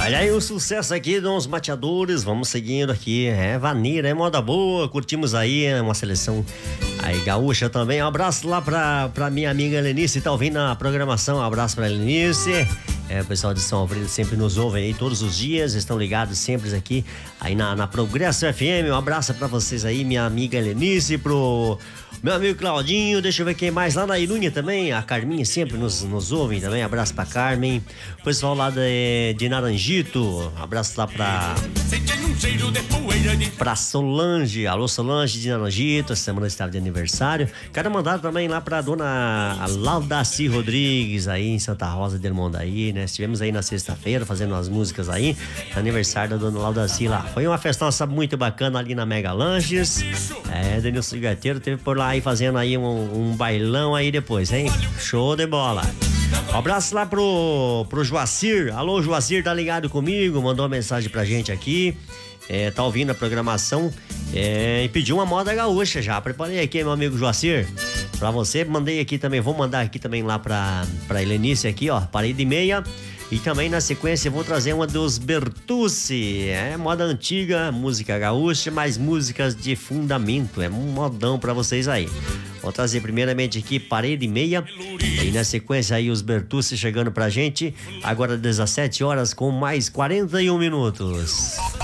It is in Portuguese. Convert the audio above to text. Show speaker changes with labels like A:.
A: Olha aí o sucesso aqui dos mateadores, vamos seguindo aqui, Vaneira, moda boa, curtimos aí uma seleção aí gaúcha também, um abraço lá pra minha amiga Lenice, tá ouvindo a programação, um abraço pra Lenice. O pessoal de São Alfredo sempre nos ouve aí todos os dias, estão ligados sempre aqui aí na Progresso FM, um abraço pra vocês aí, minha amiga Lenice, pro meu amigo Claudinho, deixa eu ver quem mais, lá na Irúnia também, a Carminha sempre nos ouve também, abraço pra Carmen, o pessoal lá de Naranjito, abraço lá pra Solange, alô Solange de Naranjito, essa semana estava de aniversário, quero mandar também lá pra dona Laudaci Rodrigues aí em Santa Rosa del Mondaí, né? Estivemos aí na sexta-feira fazendo umas músicas aí, aniversário da dona Laudaci lá. Foi uma festança muito bacana ali na Mega Lanches. Denilson Gateiro teve por lá aí fazendo aí um bailão aí depois, hein? Show de bola. Um abraço lá pro Joacir. Alô, Joacir, tá ligado comigo? Mandou uma mensagem pra gente aqui. Tá ouvindo a programação e pediu uma moda gaúcha já. Preparei aqui, meu amigo Joacir. Pra você, mandei aqui também, vou mandar aqui também lá pra Helenice aqui, ó, Parede e Meia. E também na sequência vou trazer uma dos Bertucci, moda antiga, música gaúcha, mas músicas de fundamento, um modão pra vocês aí. Vou trazer primeiramente aqui Parede e Meia, e na sequência aí os Bertucci chegando pra gente, agora 17 horas com mais 41 minutos.